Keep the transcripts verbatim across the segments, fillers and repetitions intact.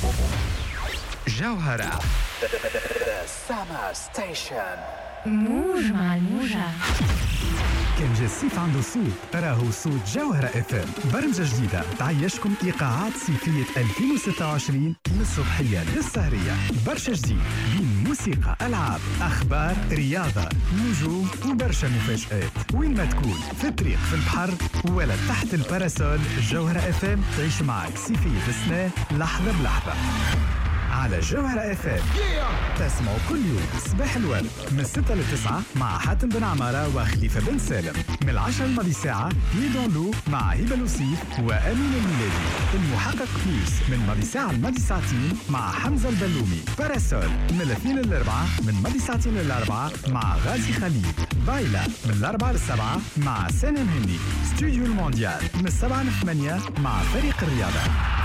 جوهرة سما ستيشن موج مع الموجة. كان جاسيف عنده صوت راهو صوت جوهرة اف ام. برمجة جديدة تعيشكم إيقاعات صيفية ألفين وستة وعشرين من الصبحية للسهرية. برشا جديد بين موسيقى، ألعاب، أخبار، رياضة، نجوم وبرشا مفاجآت. وين ما تكون، في الطريق، في البحر ولا تحت الباراسول، جوهرة اف ام تعيش معك صيفية السنة لحظة بلحظة على جوهرة اف ام. تسمعوا كل يوم صباح الورد من ستة لتسعة مع حاتم بن عمارة وخليفة بن سالم. من العشرة الماضي ساعة بيدون لو مع هبة لوسيف وأمين الميلادي. المحقق بلوس من ماضي ساعة الماضي ساعتين مع حمزة البلومي. باراسول من الاثنين للأربعة من ماضي ساعتين للأربعة مع غازي خليل. بايلا من الأربعة للسبعة مع سنة مهني. ستوديو المونديال من السبعة للثمانية مع فريق الرياضة.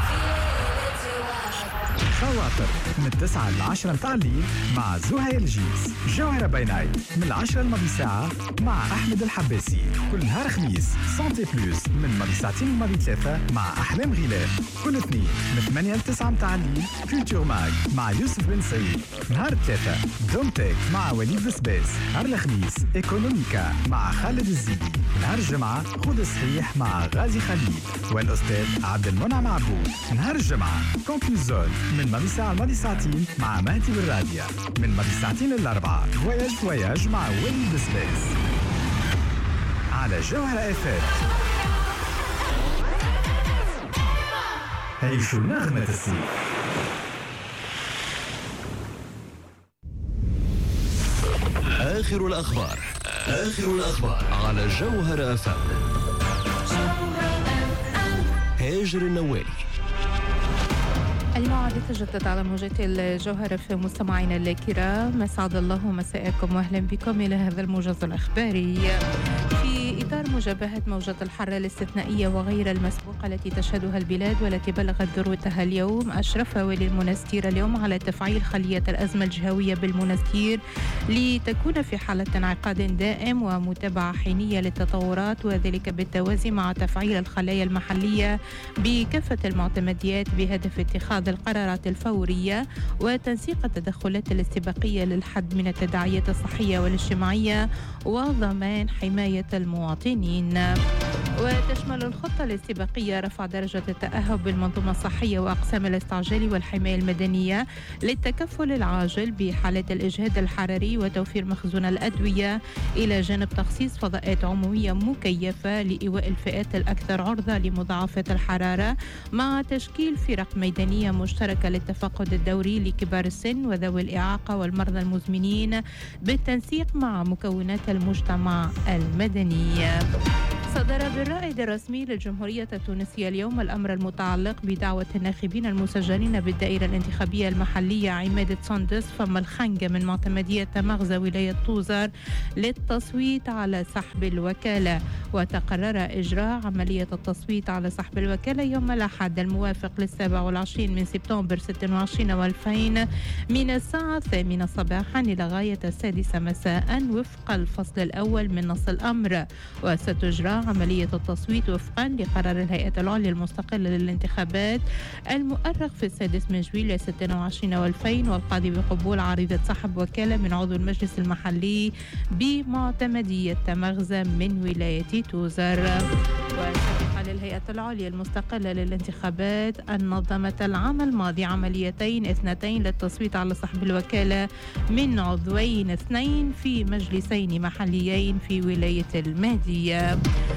خواطر من التسعة للعشرة متاع الليل مع زهير الجيس. جوهرة باي نايت من العشرة الماضي ساعة مع أحمد الحباسي. كل نهار خميس سانتي بلوس من ماضي ساعتين الماضي ثلاثة مع أحلام غلال. كل اثنين من ثمانية لتسعة متاع الليل كولتور ماج مع يوسف بن سعيد. نهار ثلاثة دومتك مع وليد بسباس. نهار الخميس ايكونوميكا مع خالد الزيدي. نهار الجمعة خذ صحيح مع غازي خليل والأستاذ عبد المنعم عبود. نهار الجمعة كونكلوزول من ماضي ساعة الماضي ساعتين مع مهدي بالراديو. من ماضي ساعتين للأربعة فواياج فواياج مع وليد بسباس على جوهرة اف ام. عيشوا نغمة الصيف. آخر الأخبار آخر الأخبار على جوهرة اف ام. هاجر النوالي. الموعد تجدد على موجات الجوهرة في مستمعينا الكرام. أسعد الله مساءكم وأهلا بكم إلى هذا الموجز الأخباري. في إطار مجابهة موجة الحر الاستثنائية وغير المسبوقة التي تشهدها البلاد والتي بلغت ذروتها اليوم، أشرف والي المنستير اليوم على تفعيل خلية الأزمة الجهوية بالمنستير لتكون في حالة انعقاد دائم ومتابعة حينية للتطورات، وذلك بالتوازي مع تفعيل الخلايا المحلية بكافة المعتمديات بهدف اتخاذ القرارات الفورية وتنسيق التدخلات الاستباقية للحد من التداعيات الصحية والاجتماعية وضمان حماية المواطنين. وتشمل الخطة الاستباقية رفع درجة التأهب بالمنظومة الصحية وأقسام الاستعجال والحماية المدنية للتكفل العاجل بحالة الإجهاد الحراري وتوفير مخزون الأدوية، إلى جانب تخصيص فضاءات عمومية مكيفة لإيواء الفئات الأكثر عرضة لمضاعفات الحرارة، مع تشكيل فرق ميدانية مشتركة للتفقد الدوري لكبار السن وذوي الإعاقة والمرضى المزمنين بالتنسيق مع مكونات المجتمع المدني. صدر بالرائد الرسمي للجمهورية التونسية اليوم الأمر المتعلق بدعوة الناخبين المسجلين بالدائرة الانتخابية المحلية عمادة سندس فم الخنجة من معتمدية تمغزة ولاية طوزر للتصويت على سحب الوكالة. وتقرر إجراء عملية التصويت على سحب الوكالة يوم الأحد الموافق للسابع والعشرين من سبتمبر ستة وعشرين والفين من الساعة الثامنة صباحا إلى غاية السادسة مساء وفق الفصل الأول من نص الأمر. وستجرى عملية التصويت وفقا لقرار الهيئة العليا المستقلة للانتخابات المؤرخ في السادس من جويلية ستة وعشرين والفين والقاضي بقبول عريضة سحب وكالة من عضو المجلس المحلي بمعتمدية تمغزة من ولاية توزر. وسبق للهيئة العليا المستقلة للانتخابات أن نظمت العام الماضي عمليتين اثنتين للتصويت على سحب الوكالة من عضوين اثنين في مجلسين محليين في ولاية المهدية.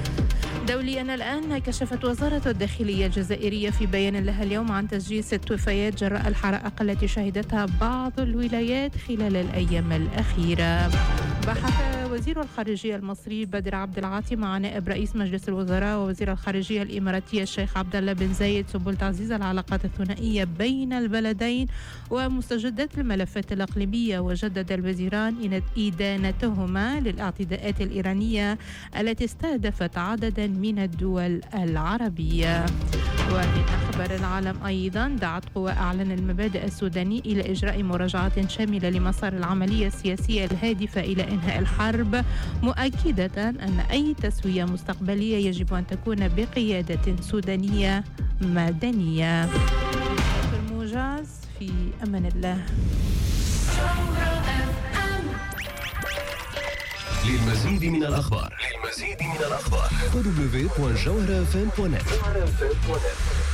دوليا الآن، كشفت وزارة الداخلية الجزائرية في بيان لها اليوم عن تسجيل ست وفيات جراء الحرائق التي شهدتها بعض الولايات خلال الأيام الأخيرة. بحث وزير الخارجية المصري بدر عبد العاطي مع نائب رئيس مجلس الوزراء ووزير الخارجية الإماراتية الشيخ عبد الله بن زايد سبل تعزيز العلاقات الثنائية بين البلدين ومستجدات الملفات الإقليمية. وجدد الوزيران إدانتهما للاعتداءات الإيرانية التي استهدفت عددا من الدول العربية. ومن أخبار العالم أيضا، دعت قوى أعلن المبادئ السوداني إلى إجراء مراجعات شاملة لمسار العملية السياسية الهادفة إلى إنهاء الحرب، مؤكدة أن أي تسوية مستقبلية يجب أن تكون بقيادة سودانية مدنية. الموجز في أمان الله. للمزيد من الأخبار للمزيد من الأخبار دبليو دبليو دبليو دوت جوهرة إف إم دوت نت.